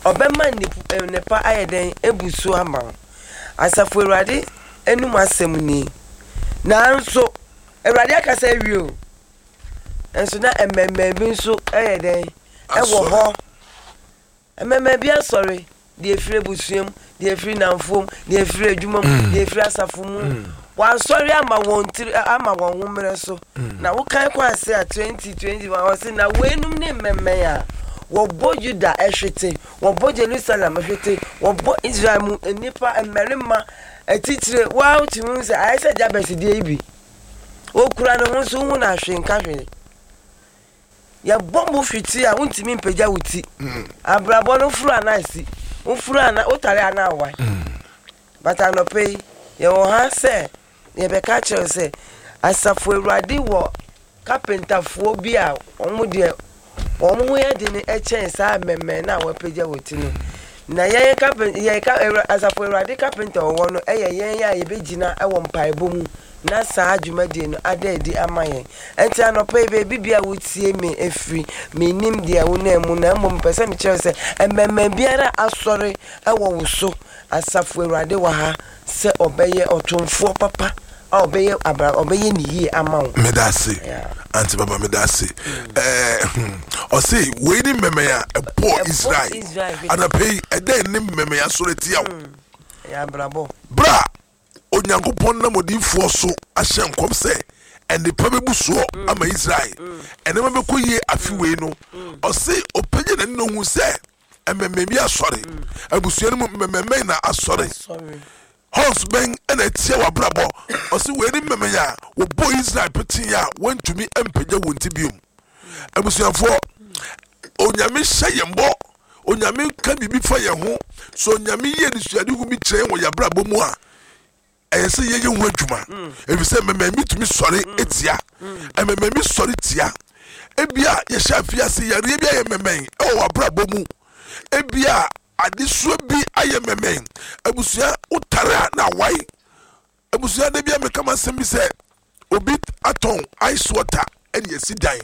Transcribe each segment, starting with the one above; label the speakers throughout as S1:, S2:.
S1: obema nepa ayeden ebusu ama asafo Awurade enum asem ni nanso Awurade akasa wi o enso na emmemme bi nso ayeden ewo ho emmemme bi asori de efire busuem de efire namfom de efire adwumam de efire asafom wa sorry ama won humre so na wo kan kwa se 2021 wa se na wenum ne mmemme ya wo bo Juda ehwete wo bo Jerusalem ehwete wo bo Israel mu nipa emerima atitire wa utimu se ayese Jabes de ibi o kura no ho so hu na hwenka hwe ya bombo fiti a untimi mpagya wuti abrabo no furu anasi o furu ana o tare ana awai bata no pay ye wo ha se ye be ka che se asafo Awurade wo carpenterfo bi a omo de omo ye de ne echen sa memme na wo pagya wuti no na ye asafo Awurade carpenter wo no eye ya ye begina e wo mpaebo mu na sa adwumade no adadi amaye enti anopa bibia wotie me efri me nim dia wo na mu na mbom pese me kire se emmemme biara asori ewo wuso asafo Awurade wa ha se obeye otumfo papa obeye niyi amawo
S2: medase anti baba medase o say we ni mmemme ya ebo Israel anapei eden ni mmemme ya soreti
S1: ya brabo
S2: bra Onyankopon na modifo so ahye nkom se ende pa bebuso ama Israel ene ma bekoye afiwe no o se openye na no hu se emmemme bi asore abusuan mu mmemme na asore Hons ben ena tie wa brabo o se we ni mmemme ya wo bo Israel petin ya wantumi empagya wonti biom abusuanfo onyame hye yembo onyame ka bibi fa ye ho so onyame ye disuade hu bi kire wo ya brabo mu a ayese ye hu adwuma efise mmemme tumi sori etia mmemme sori tia ebia ye shafia se yare bia ye mmemme e wo brabo mu ebia adesuo bi aye mmemme abusua utara na wai abusua de bia mekama sembi se obi aton ice water ene yesidan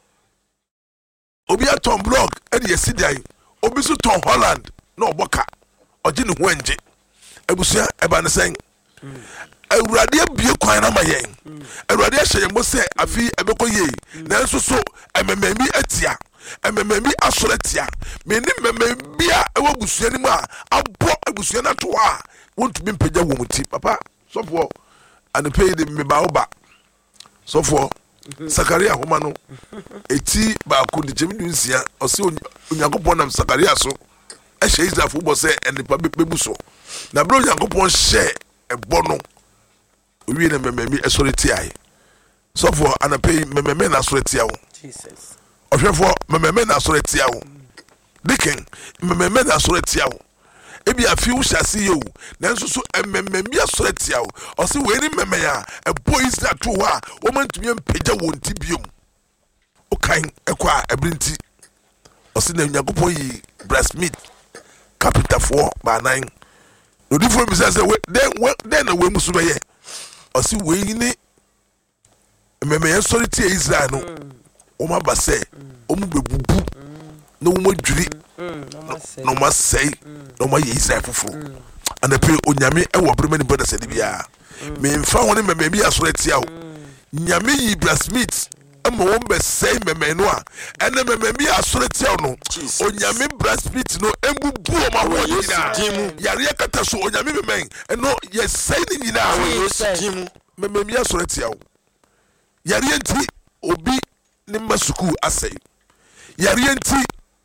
S2: obi aton block ene yesidan obi so ton Holland na oboka oje ne ho anje abusua eba ne sen Awurade abie kwan na mayen Awurade ahye yembo se afi ebekoye na nso so emememi atia emememi asoretia meni mememi a ewo busua ni mu a abo abusua na to a wontumi mpagya wo muti papa sofo anepei de meba oba sofo Sakaria homa no eti ba ko de jemidu nsia o se Onyankopon nam Sakaria so ehye Israel fo bo se enipa bebuso na bro Onyankopon hye ebo no owie na mememi esoreti ai sofo anapei mememi na asoreti awo
S1: Jesus
S2: ohwefo mememi na asoreti awo dikin mememi na asoreti awo ebi afi wo hyase yewu nanso so mememi asoreti awo o se we ni memeya ebo Israel to ho a wo mantumi empagya wonti biom o kan ekwa ebrinti o se na Onyankopon yi breastmeat carpenterfo ba nan no different be say then we musu be ye o si we ni memeya sorry tie Israel no o ma ba say o mu bebubu no mo dwiri no ma say no ma ye Israel fufu and pe onyame e wo brema ni boda se bia me mfa woni memeya bi asoro tia o nyame yi breastmeat ema wo be say memeya no a ene memeya bi asoro tia no onyame breastmeat no embubu o ma ho nyina yare kata so onyame memeya eno ye say ni nyina memeya bi asoro tia o yare enti obi ni masuku asay yare enti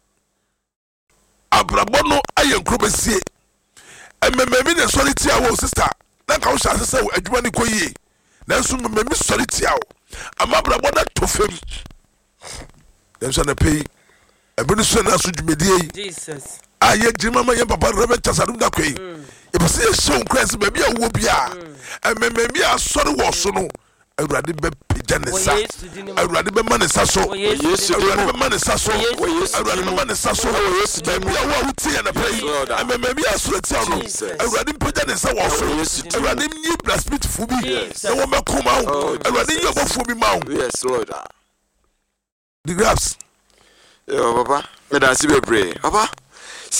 S2: abrabo no ayenkrobesie emememi ne sori tia wo sister na ka wo hyase se adwuma ni koyie nanso mememi sori tia wo amabrabo na tofem nanso na pay ebinu so na so dwumedie
S1: Jesus
S2: aye jimama ye papa rebe tasadum da kwei e bese ye show Christ ba bia wo bia emememi asori wo so no Awurade be pijanesa Awurade be manesa so Awurade be manesa so Awurade be manesa so bia wo wutie na pray emememi asoreti no Awurade pijanesa wo so Awurade nyi breastmeat fu bi na wo mekoma wo Awurade nyi obofo bi ma wo
S3: yes Lord
S2: the grabs
S3: yo papa me da si be pray papa